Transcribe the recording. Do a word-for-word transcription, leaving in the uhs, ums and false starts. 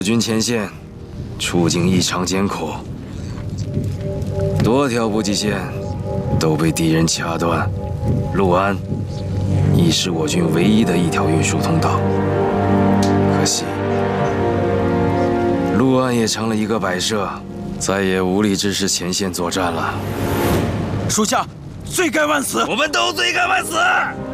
军前线处境异常艰苦，多条补给线都被敌人掐断，陆安已是我军唯一的一条运输通道。可惜，陆安也成了一个摆设，再也无力支持前线作战了。 属下罪该万死， 我们都罪该万死。